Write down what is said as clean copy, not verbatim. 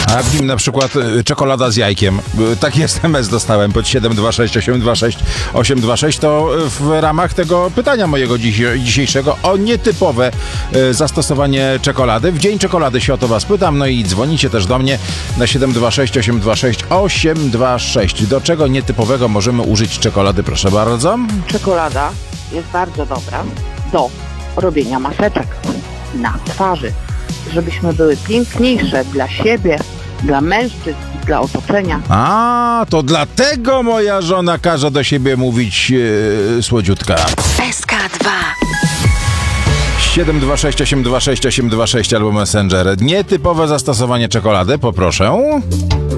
A w nim na przykład czekolada z jajkiem. Taki SMS dostałem pod 726 826 826. To w ramach tego pytania mojego dzisiejszego o nietypowe zastosowanie czekolady. W Dzień Czekolady się o to was pytam. No i dzwonicie też do mnie na 726 826 826. Do czego nietypowego możemy użyć czekolady, proszę bardzo? Czekolada jest bardzo dobra do robienia maseczek na twarzy, żebyśmy były piękniejsze dla siebie, dla mężczyzn, dla otoczenia. A, to dlatego moja żona każe do siebie mówić słodziutka. SK2 726 826 826 albo Messenger. Nietypowe zastosowanie czekolady, poproszę.